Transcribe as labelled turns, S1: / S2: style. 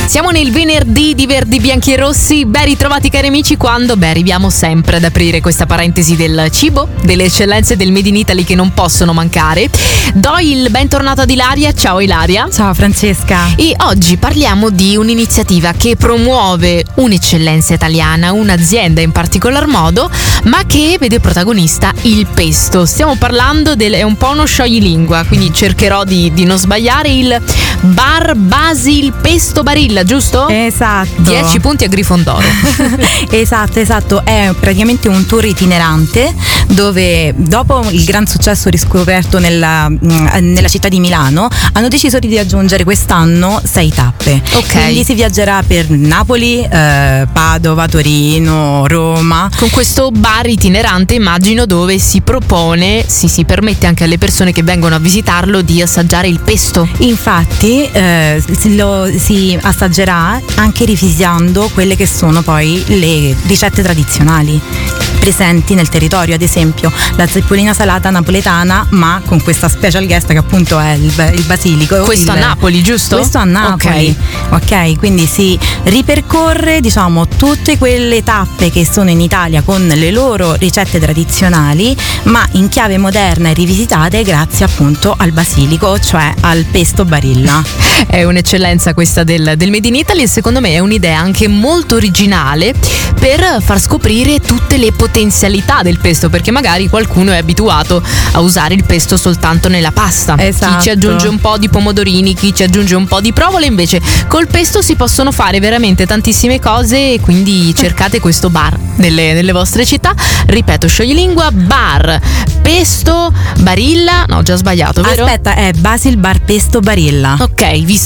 S1: Siamo nel venerdì di Verdi Bianchi e Rossi. Ben ritrovati cari amici, quando arriviamo sempre ad aprire questa parentesi del cibo, delle eccellenze del Made in Italy che non possono mancare. Do il bentornato ad Ilaria. Ciao Ilaria.
S2: Ciao Francesca.
S1: E oggi parliamo di un'iniziativa che promuove un'eccellenza italiana, un'azienda in particolar modo, ma che vede protagonista il pesto. Stiamo parlando è un po' uno scioglilingua, quindi cercherò di non sbagliare, il Bar Basil Pesto Barilla, giusto?
S2: Esatto.
S1: 10 punti a Grifondoro.
S2: Esatto, è praticamente un tour itinerante dove, dopo il gran successo riscoperto nella città di Milano, hanno deciso di aggiungere quest'anno 6 tappe.
S1: Ok.
S2: Quindi si viaggerà per Napoli, Padova, Torino, Roma.
S1: Con questo bar itinerante, immagino, dove si propone, si permette anche alle persone che vengono a visitarlo di assaggiare il pesto.
S2: Infatti si assaggerà anche rivisitando quelle che sono poi le ricette tradizionali presenti nel territorio, ad esempio la zeppolina salata napoletana, ma con questa special guest che appunto è il basilico.
S1: Questo a Napoli, giusto?
S2: Questo a Napoli. Ok, quindi si ripercorre, diciamo, tutte quelle tappe che sono in Italia con le loro ricette tradizionali, ma in chiave moderna e rivisitate grazie appunto al basilico, cioè al pesto Barilla.
S1: È un'eccellenza questa del Made in Italy, e secondo me è un'idea anche molto originale per far scoprire tutte le potenzialità del pesto, perché magari qualcuno è abituato a usare il pesto soltanto nella pasta.
S2: Esatto.
S1: Chi ci aggiunge un po' di pomodorini, chi ci aggiunge un po' di provole, invece col pesto si possono fare veramente tantissime cose, e quindi cercate questo bar nelle vostre città. Ripeto, scioglilingua, Bar Pesto Barilla, no, ho già sbagliato, vero?
S2: Aspetta, è Basil Bar Pesto Barilla.
S1: Ok, visto